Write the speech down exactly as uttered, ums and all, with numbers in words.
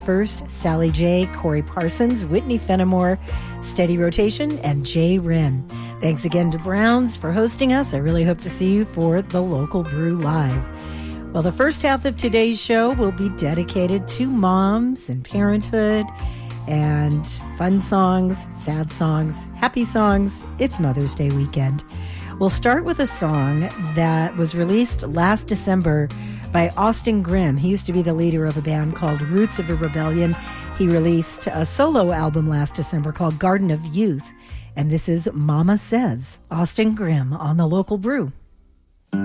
First, Sally J, Corey Parsons, Whitney Fenimore, Steady Rotation, and Jay Wren. Thanks again to Browns for hosting us. I really hope to see you for the Local Brew Live. Well, the first half of today's show will be dedicated to moms and parenthood and fun songs, sad songs, happy songs. It's Mother's Day weekend. We'll start with a song that was released last December by Austin Grimm. He used to be the leader of a band called Roots of a Rebellion. He released a solo album last December called Garden of Youth. And this is Mama Says, Austin Grimm on The Local Brew.